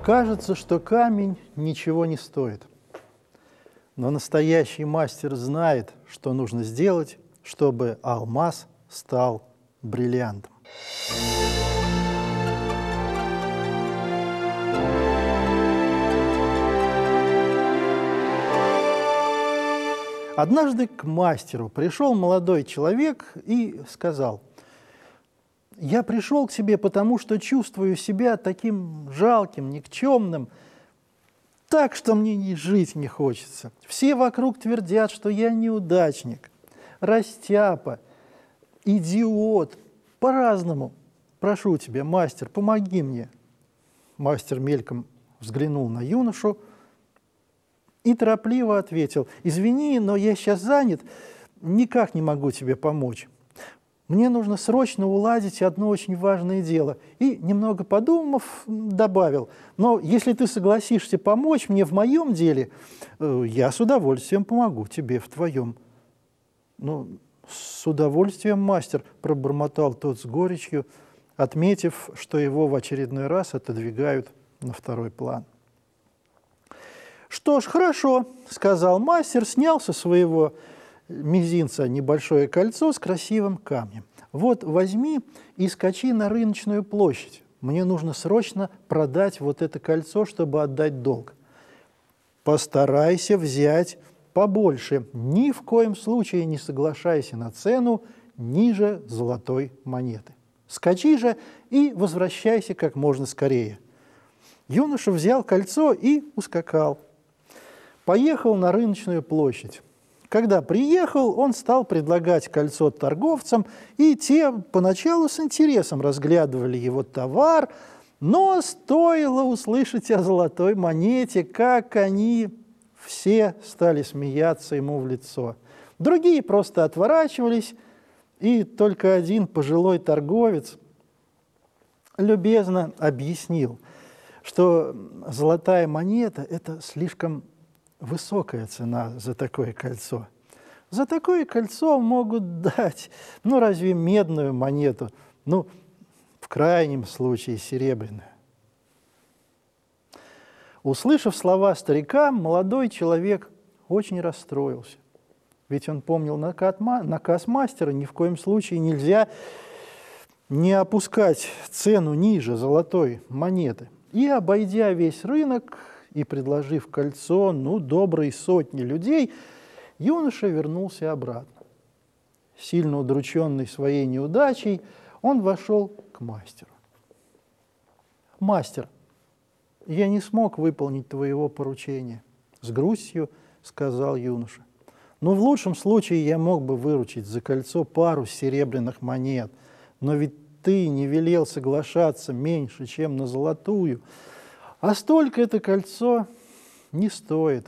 Кажется, что камень ничего не стоит. Но настоящий мастер знает, что нужно сделать, чтобы алмаз стал бриллиантом. Однажды к мастеру пришел молодой человек и сказал: «Я пришел к тебе, потому что чувствую себя таким жалким, никчемным, так, что мне и жить не хочется. Все вокруг твердят, что я неудачник, растяпа, идиот, по-разному. Прошу тебя, мастер, помоги мне». Мастер мельком взглянул на юношу и торопливо ответил: «Извини, но я сейчас занят, никак не могу тебе помочь. Мне нужно срочно уладить одно очень важное дело». И, немного подумав, добавил: «Но если ты согласишься помочь мне в моем деле, я с удовольствием помогу тебе в твоем». «Ну, с удовольствием, мастер», – пробормотал тот с горечью, отметив, что его в очередной раз отодвигают на второй план. «Что ж, хорошо», – сказал мастер, снял со своего мизинца небольшое кольцо с красивым камнем. «Вот возьми и скачи на рыночную площадь. Мне нужно срочно продать вот это кольцо, чтобы отдать долг. Постарайся взять побольше. Ни в коем случае не соглашайся на цену ниже золотой монеты. Скачи же и возвращайся как можно скорее». Юноша взял кольцо и ускакал. Поехал на рыночную площадь. Когда приехал, он стал предлагать кольцо торговцам, и те поначалу с интересом разглядывали его товар, но стоило услышать о золотой монете, как они все стали смеяться ему в лицо. Другие просто отворачивались, и только один пожилой торговец любезно объяснил, что золотая монета – это слишком высокая цена за такое кольцо. За такое кольцо могут дать, разве медную монету, в крайнем случае серебряную. Услышав слова старика, молодой человек очень расстроился. Ведь он помнил наказ мастера: ни в коем случае нельзя не опускать цену ниже золотой монеты. И, обойдя весь рынок и предложив кольцо доброй сотни людей, юноша вернулся обратно. Сильно удрученный своей неудачей, он вошел к мастеру. «Мастер, я не смог выполнить твоего поручения», – с грустью сказал юноша. «В лучшем случае я мог бы выручить за кольцо пару серебряных монет, но ведь ты не велел соглашаться меньше, чем на золотую, а столько это кольцо не стоит».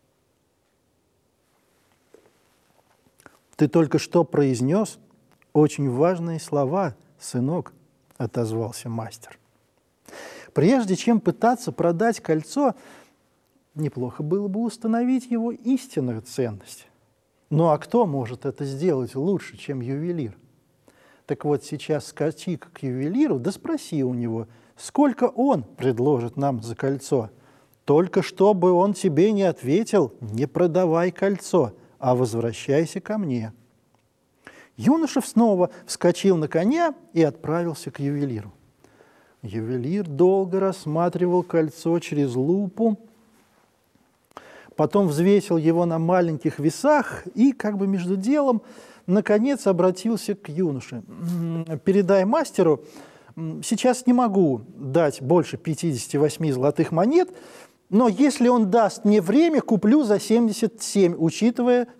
«Ты только что произнес очень важные слова, сынок», – отозвался мастер. «Прежде чем пытаться продать кольцо, неплохо было бы установить его истинную ценность. А кто может это сделать лучше, чем ювелир? Так вот, сейчас скачи к ювелиру, да спроси у него, сколько он предложит нам за кольцо. Только чтобы он тебе не ответил: не продавай кольцо, а возвращайся ко мне». Юноша снова вскочил на коня и отправился к ювелиру. Ювелир долго рассматривал кольцо через лупу, потом взвесил его на маленьких весах и, между делом, наконец обратился к юноше. «Передай мастеру, сейчас не могу дать больше 58 золотых монет, но если он даст мне время, куплю за 77, учитывая